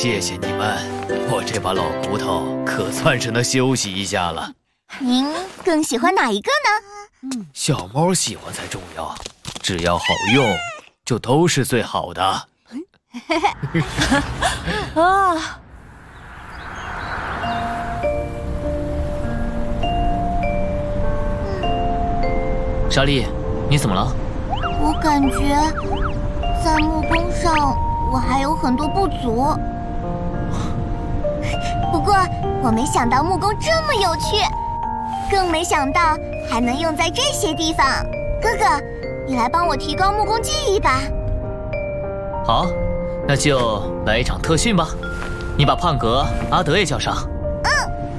谢谢你们，我这把老骨头可算是能休息一下了。 您更喜欢哪一个呢？小猫喜欢才重要，只要好用，就都是最好的。 啊！ 莎莉，你怎么了？ 我感觉在木工上我还有很多不足。不过我没想到木工这么有趣，更没想到还能用在这些地方。哥哥，你来帮我提高木工技艺吧。 好，那就来一场特训吧。你把胖格、阿德也叫上。